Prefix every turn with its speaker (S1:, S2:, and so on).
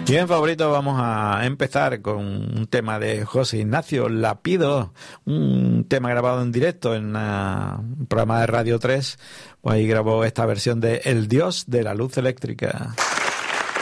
S1: Bien, favorito, vamos a empezar con un tema de José Ignacio Lapido, un tema grabado en directo en un programa de Radio 3, pues ahí grabó esta versión de El Dios de la Luz Eléctrica.